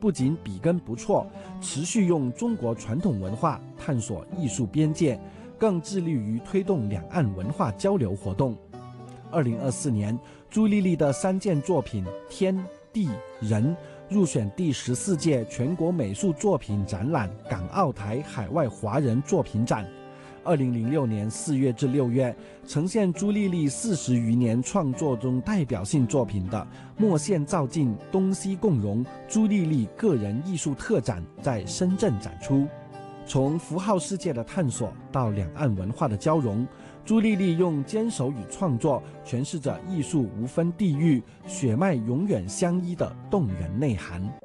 不仅笔耕不辍，持续用中国传统文化探索艺术边界，更致力于推动两岸文化交流活动。2024年，朱丽丽的3件作品《天地人》入选第14届全国美术作品展览港澳台海外华人作品展。2006年4月至6月，呈现朱丽丽40余年创作中代表性作品的墨线造境东西共融朱丽丽个人艺术特展在深圳展出。从符号世界的探索到两岸文化的交融，朱丽丽用坚守与创作诠释着艺术无分地域、血脉永远相依的动人内涵。